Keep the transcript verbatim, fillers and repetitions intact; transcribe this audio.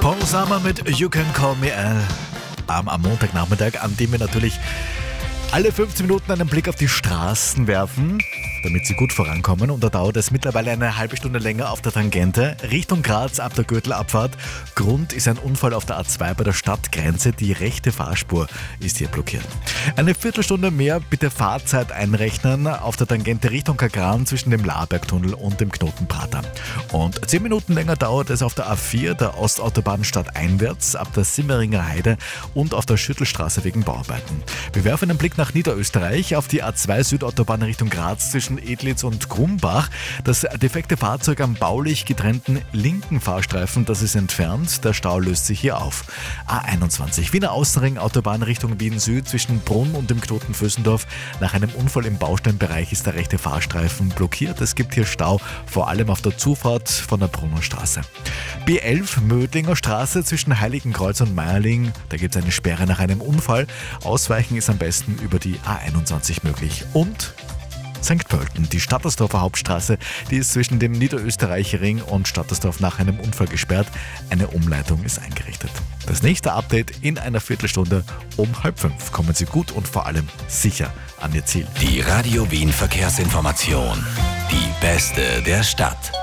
Paul Summer mit You Can Call Me Al am, am Montagnachmittag, an dem wir natürlich alle fünfzehn Minuten einen Blick auf die Straßen werfen, damit sie gut vorankommen. Und da dauert es mittlerweile eine halbe Stunde länger auf der Tangente Richtung Graz ab der Gürtelabfahrt. Grund ist ein Unfall auf der A zwei bei der Stadtgrenze. Die rechte Fahrspur ist hier blockiert. Eine Viertelstunde mehr bitte Fahrzeit einrechnen auf der Tangente Richtung Kagran zwischen dem Labergtunnel und dem Knoten Prater. Und zehn Minuten länger dauert es auf der A vier, der Ostautobahn stadteinwärts, ab der Simmeringer Heide und auf der Schüttelstraße wegen Bauarbeiten. Wir werfen einen Blick nach Niederösterreich auf die A zwei Südautobahn Richtung Graz zwischen Edlitz und Grumbach. Das defekte Fahrzeug am baulich getrennten linken Fahrstreifen, das ist entfernt. Der Stau löst sich hier auf. A einundzwanzig, Wiener Außenring, Autobahn Richtung Wien Süd zwischen Brunn und dem Knoten Vösendorf. Nach einem Unfall im Bausteinbereich ist der rechte Fahrstreifen blockiert. Es gibt hier Stau, vor allem auf der Zufahrt von der Brunner Straße. B elf, Mödlinger Straße zwischen Heiligenkreuz und Meierling. Da gibt es eine Sperre nach einem Unfall. Ausweichen ist am besten über die A einundzwanzig möglich. Und Sankt Pölten, die Stattersdorfer Hauptstraße, die ist zwischen dem Niederösterreichring und Stattersdorf nach einem Unfall gesperrt. Eine Umleitung ist eingerichtet. Das nächste Update in einer Viertelstunde um halb fünf. Kommen Sie gut und vor allem sicher an Ihr Ziel. Die Radio Wien Verkehrsinformation. Die beste der Stadt.